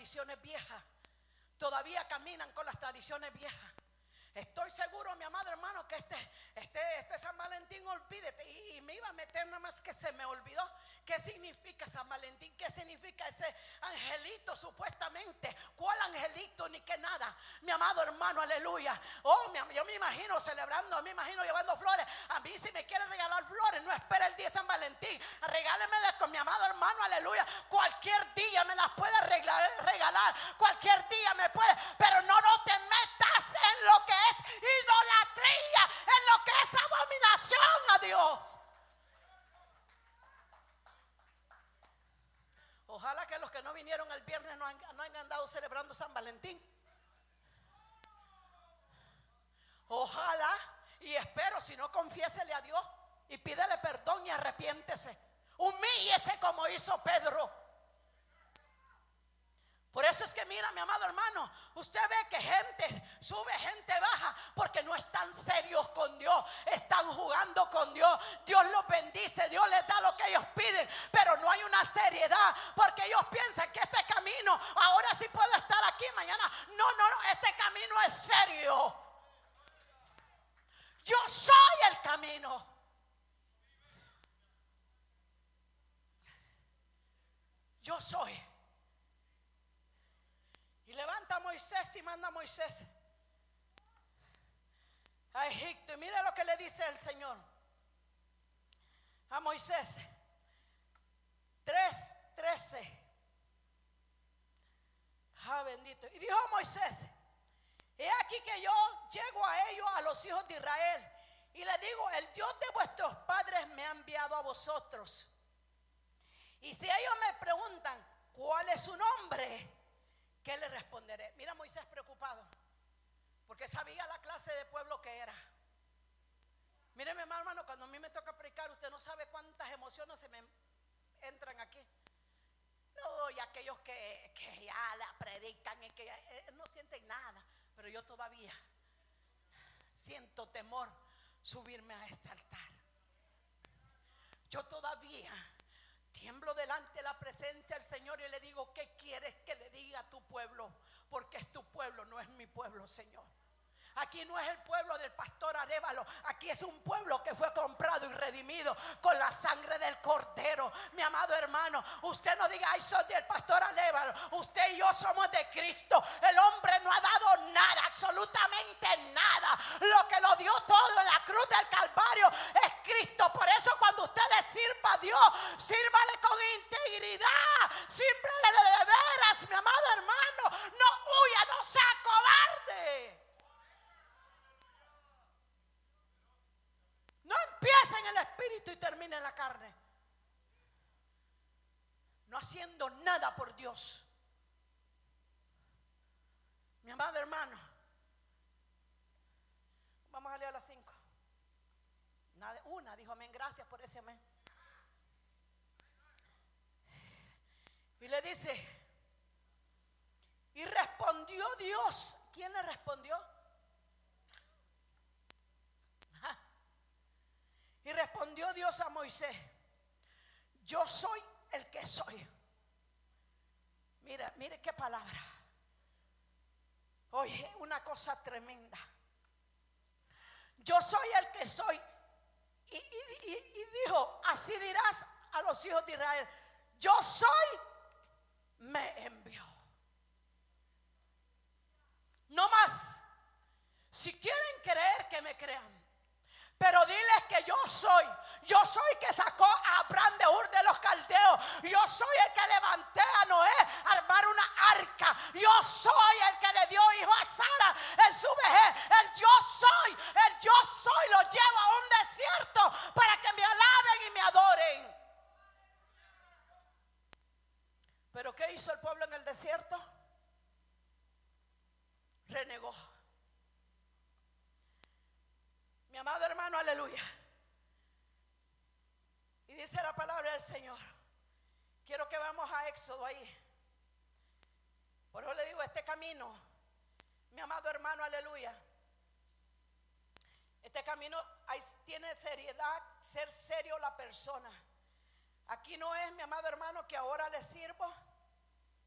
tradiciones viejas. Todavía caminan con las tradiciones viejas. Estoy seguro, mi amado hermano, que este San Valentín, olvídate. Y me iba a meter, nada más que se me olvidó. ¿Qué significa San Valentín? ¿Qué significa ese angelito supuestamente? ¿Cuál angelito? Ni que nada, mi amado hermano, aleluya. Yo me imagino celebrando, me imagino llevando flores. A mí, si me quiere regalar flores, no espere el día de San Valentín. Regálemelas con mi amado hermano, aleluya. Cualquier día me las puede regalar. Cualquier día me puede. Pero no te metas en lo que es idolatría, en lo que es abominación a Dios. Ojalá que los que no vinieron el viernes no hayan andado celebrando San Valentín. Ojalá y espero, si no, confiésele a Dios y pídele perdón y arrepiéntese. Humíllese como hizo Pedro. Por eso es que mira, mi amado hermano, usted ve que gente sube, gente baja, porque no están serios con Dios, están jugando con Dios. Dios los bendice, Dios les da lo que ellos piden, pero no hay una seriedad, porque ellos piensan que este camino, ahora sí puedo estar aquí, mañana no, este camino es serio. Yo soy el camino. Yo soy. Y levanta a Moisés y manda a Moisés a Egipto. Y mira lo que le dice el Señor a Moisés. 3:13. Bendito. Y dijo Moisés: he aquí que yo llego a ellos, a los hijos de Israel, y les digo: el Dios de vuestros padres me ha enviado a vosotros. Y si ellos me preguntan cuál es su nombre, ¿qué le responderé? Mira, Moisés preocupado, porque sabía la clase de pueblo que era. Mire, mi hermano, cuando a mí me toca predicar, usted no sabe cuántas emociones se me entran aquí. No, y aquellos que ya la predican y que no sienten nada, pero yo todavía siento temor subirme a este altar. Yo todavía tiemblo delante de la presencia del Señor y le digo: ¿qué quieres que le diga a tu pueblo? Porque es tu pueblo, no es mi pueblo, Señor. Aquí no es el pueblo del pastor Arévalo. Aquí es un pueblo que fue comprado y redimido con la sangre del Cordero. Mi amado hermano, usted no diga: ay, soy del pastor Arévalo. Usted y yo somos de Cristo. El hombre no ha dado nada, absolutamente nada. Lo que lo dio todo en la cruz del Calvario es Cristo. Por eso, cuando usted le sirva a Dios, sírvale con integridad, sírvale de veras, mi amado hermano. No huya, no sea cobarde. No empiece en el espíritu y termine en la carne. No haciendo nada por Dios. Mi amado hermano, vamos a leer a las 5. Una dijo amén, gracias por ese amén. Y le dice: y respondió Dios. ¿Quién le respondió? Y respondió Dios a Moisés: yo soy el que soy. Mire qué palabra. Oye, una cosa tremenda. Yo soy el que soy. Y dijo: así dirás a los hijos de Israel: yo soy, me envió. No más. Si quieren creer, que me crean. Pero diles que yo soy que sacó a Abraham de Ur de los Caldeos. Yo soy el que levanté a Noé a armar una arca. Yo soy el que le dio hijo a Sara en su vejez. El yo soy lo llevo a un desierto para que me alaben y me adoren. ¿Pero qué hizo el pueblo en el desierto? Renegó. Mi amado hermano, aleluya. Y dice la palabra del Señor. Quiero que vamos a Éxodo ahí. Por eso le digo, este camino, mi amado hermano, aleluya, este camino tiene seriedad, ser serio la persona. Aquí no es, mi amado hermano, que ahora le sirvo